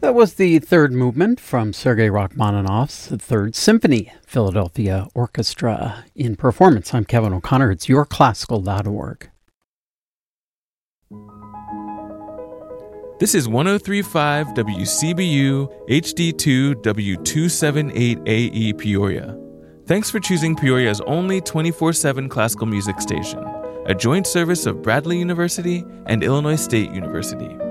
That was the third movement from Sergei Rachmaninoff's Third Symphony, Philadelphia Orchestra. In performance, I'm Kevin O'Connor. It's yourclassical.org. This is 103.5 WCBU HD2 W278AE Peoria. Thanks for choosing Peoria's only 24/7 classical music station, a joint service of Bradley University and Illinois State University.